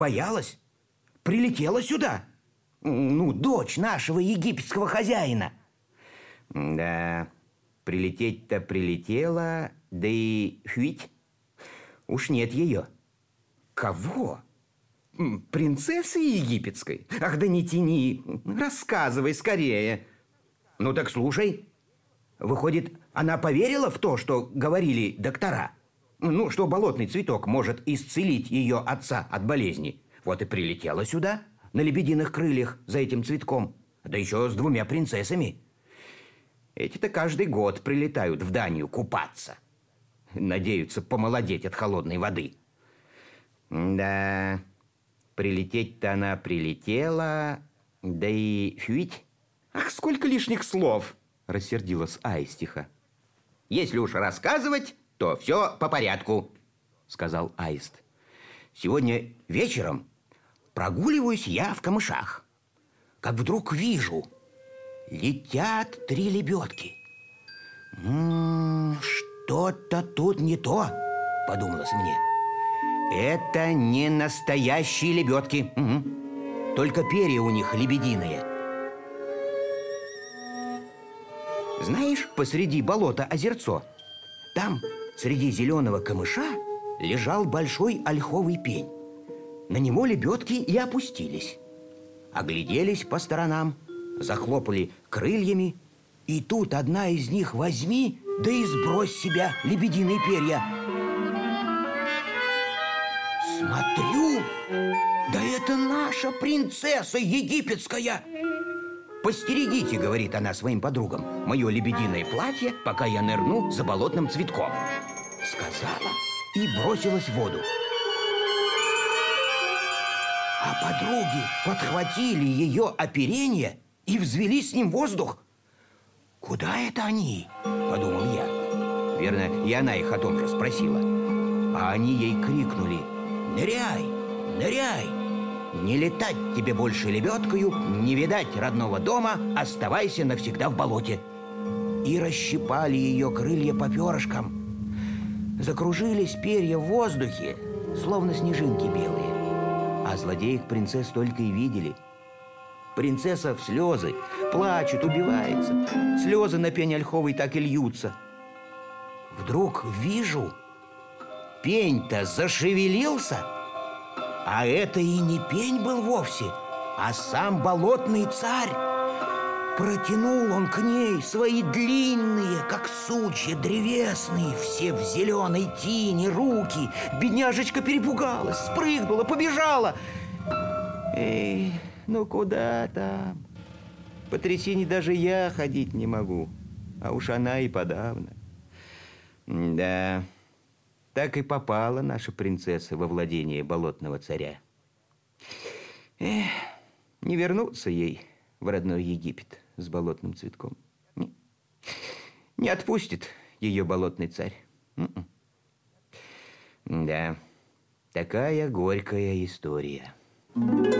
Боялась, прилетела сюда. Ну, дочь нашего египетского хозяина. Да, прилететь-то прилетела, да и хвить, уж нет ее. Кого? Принцессы египетской? Ах, да не тяни, рассказывай скорее. Ну так слушай. Выходит, она поверила в то, что говорили доктора? Ну, что болотный цветок может исцелить ее отца от болезни. Вот и прилетела сюда, на лебединых крыльях, за этим цветком. Да еще с 2 принцессами. Эти-то каждый год прилетают в Данию купаться. Надеются помолодеть от холодной воды. Да, прилететь-то она прилетела, да и фюить. Ах, сколько лишних слов! Рассердилась Аистиха. Если уж рассказывать, то все по порядку, сказал Аист. Сегодня вечером прогуливаюсь я в камышах, как вдруг вижу, летят 3 лебедки. Что-то тут не то, подумалось мне. Это не настоящие лебедки. Только перья у них лебединые. Знаешь, посреди болота озерцо, там, среди зеленого камыша, лежал большой ольховый пень. На него лебедки и опустились. Огляделись по сторонам, захлопали крыльями, и тут одна из них возьми, да и сбрось с себя лебединые перья. Смотрю, да это наша принцесса египетская. «Постерегите, — говорит она своим подругам, — мое лебединое платье, пока я нырну за болотным цветком». Сказала и бросилась в воду. А подруги подхватили ее оперение и взвели с ним воздух. «Куда это они?» – подумал я. Верно, и она их о том же спросила. А они ей крикнули: «Ныряй, ныряй! Не летать тебе больше лебедкою, не видать родного дома, оставайся навсегда в болоте». И расщипали ее крылья по перышкам. Закружились перья в воздухе, словно снежинки белые. А злодеев принцесс только и видели. Принцесса в слезы, плачет, убивается. Слезы на пень ольховый так и льются. Вдруг вижу, пень-то зашевелился, а это и не пень был вовсе, а сам болотный царь. Протянул он к ней свои длинные, как сучья древесные, все в зеленой тине, руки. Бедняжечка перепугалась, спрыгнула, побежала. Эй, ну куда там? По трясине даже я ходить не могу, а уж она и подавно. Да, так и попала наша принцесса во владение болотного царя. Эх, не вернуться ей в родной Египет с болотным цветком. Не отпустит ее болотный царь. Да, такая горькая история.